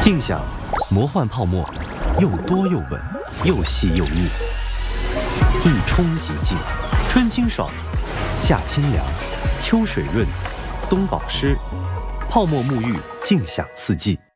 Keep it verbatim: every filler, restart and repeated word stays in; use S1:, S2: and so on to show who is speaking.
S1: 静享魔幻泡沫，又多又稳，又细又密，一冲即净，春清爽，夏清凉，秋水润，冬保湿，泡沫沐浴，静享四季。